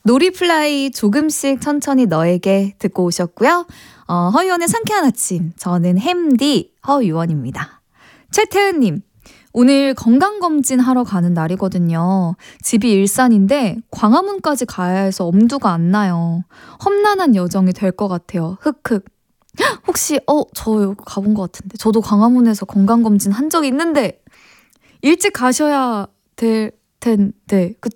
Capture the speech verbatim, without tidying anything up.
놀이플라이 조금씩 천천히 너에게 듣고 오셨고요. 어, 허유원의 상쾌한 아침, 저는 햄디 허유원입니다. 최태은님, 오늘 건강검진 하러 가는 날이거든요. 집이 일산인데 광화문까지 가야 해서 엄두가 안 나요. 험난한 여정이 될 것 같아요. 흑흑. 혹시 어, 저 여기 가본 것 같은데. 저도 광화문에서 건강검진 한 적이 있는데 일찍 가셔야 될 텐데. 그,